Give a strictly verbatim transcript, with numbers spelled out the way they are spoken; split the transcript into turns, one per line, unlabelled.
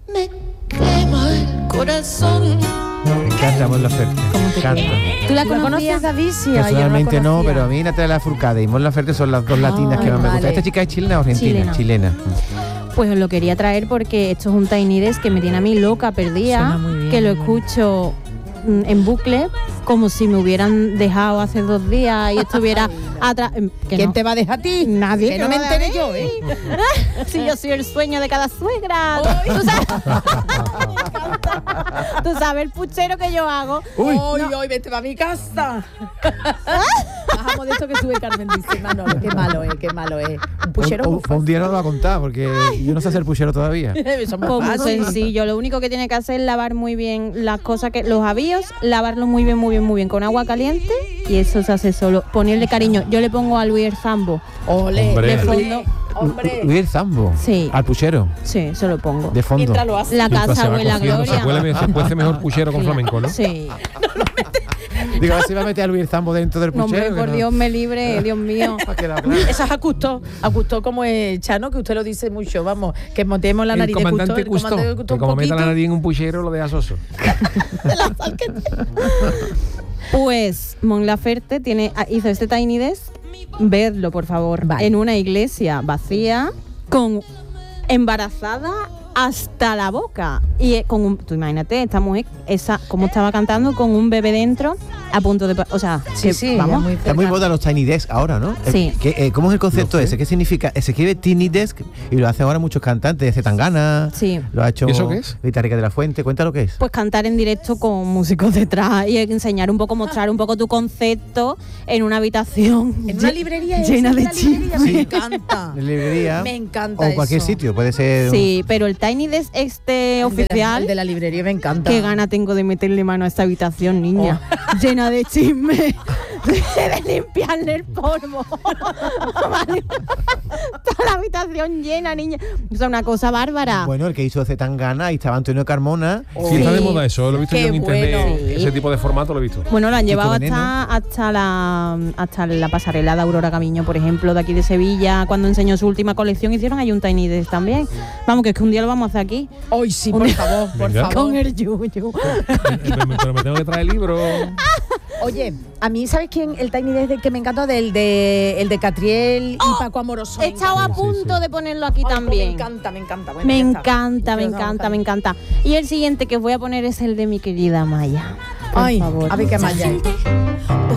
me quema el corazón.
Me encanta Mon Laferte. Me encanta.
¿Tú la
¿La conoces, David? Sí,
personalmente no, pero a mí Natalia Lafourcade y Mon Laferte son las dos latinas
Ay,
que más me
vale.
gustan. ¿Esta chica es chilena o argentina?
Chilena.
Chilena.
Pues os lo quería traer porque esto es un Tiny Desk que me tiene a mí loca, perdida,
Suena muy bien,
que lo
muy
escucho mm, en bucle, como si me hubieran dejado hace dos días y estuviera atrás.
¿Quién te va a dejar a ti?
Nadie.
Que no me enteré yo, ¿eh?
Si yo soy el sueño de cada suegra. ¿Tú sabes? Tú sabes el puchero que yo hago.
Uy, hoy, hoy, vete a mi casa. Bajamos de esto que sube Carmen, dice Manolo. Qué malo es, qué malo es. Un puchero
Un,
muy
un, un día no lo va a contar porque yo no sé hacer puchero todavía.
Eso
Pues muy sencillo, lo único que tiene que hacer es lavar muy bien las cosas, que los avíos, lavarlo muy bien, muy bien, muy bien con agua caliente y eso se hace solo. Ponerle cariño, yo le pongo a Luis Zambo.
Ole,
Hombre.
De fondo.
Hombre.
Luis el Zambo.
Sí.
Al puchero.
Sí, se lo pongo.
De fondo.
Mientras lo hace.
La
Mientras
casa
se va
huele a
cociendo,
gloria.
Se cuece, se cuece mejor puchero con
Sí.
flamenco, ¿no?
Sí.
Digo, a ver si va a meter a Luis el Zambo dentro del
No,
puchero.
hombre,
que
por
no.
Dios me libre, Dios mío.
Ha quedado claro.
Eso es a Custó, a Custó como es Chano, que usted lo dice mucho, vamos, que montemos la
El
nariz de Custó,
comandante
el
Custó,
comandante de Custó
que
un
como meta la
poquito.
nariz en un puchero lo deja soso.
De la sal que tiene.
Pues Mon Laferte tiene, hizo este Tiny Desk, vedlo por favor,
Vale.
en una iglesia vacía, con embarazada hasta la boca. Y eh, con un, tú imagínate, esta mujer, esa, como estaba cantando con un bebé dentro, a punto de, pa- o sea,
Sí,
que,
sí,
vamos.
muy
Está muy
cerca.
moda los Tiny Desk ahora, ¿no?
Sí.
Eh, ¿qué, eh, ¿Cómo es el concepto
No sé.
ese? ¿Qué significa? Se escribe Tiny Desk y lo hacen ahora muchos cantantes. Zetangana,
Sí.
lo ha hecho
¿Y eso qué es?
Rita Rica de la Fuente. Cuenta lo que es.
Pues cantar en directo con músicos detrás y enseñar un poco, mostrar un poco tu concepto en una habitación
En una
lle-
librería
llena
esa,
de
en una librería,
chismes.
me encanta.
En librería.
Me encanta
O cualquier
eso.
sitio, puede ser.
Sí, pero el Tiny Desk este
El de la-
oficial,
el de la librería me encanta.
qué gana tengo de meterle mano a esta habitación, niña,
Oh.
llena de chismes, de limpiarle el polvo. Vale. Toda la habitación llena, niña. O sea, una cosa bárbara.
Bueno, el que hizo Zetangana y estaba Antonio Carmona.
Sí, está de
Sí.
moda eso, lo he visto
Qué
yo en internet,
bueno.
ese tipo de formato lo he visto.
Bueno, lo han
Chico
llevado
Veneno.
hasta, hasta, la, hasta la pasarela de Aurora Camiño, por ejemplo, de aquí de Sevilla. Cuando enseñó su última colección, hicieron ahí un Tiny Desk también. Vamos, que es que un día lo vamos a hacer aquí.
Hoy sí,
Un
por
día-
favor, por
Venga.
favor.
Con el yuyu.
pero, me- pero me tengo que traer el libro.
Oye, a mí, ¿sabes quién? El Tiny Desk que me encanta, del de, el de Catriel y Paco Amoroso.
He estado a
Sí, sí,
punto
sí.
de ponerlo aquí
Ay,
también.
Me encanta, me encanta. Bueno,
Me
ya está.
encanta, me
Yo no,
encanta, me encanta. Y el siguiente que os voy a poner es el de mi querida Maya. Por
Ay,
favor.
a ver qué más ya es.